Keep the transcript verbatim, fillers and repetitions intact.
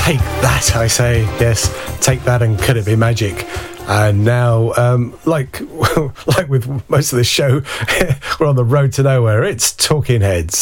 take that, I say. Yes, take that, and could it be magic? And now, um, like like with most of the show, we're on the road to nowhere. It's Talking Heads.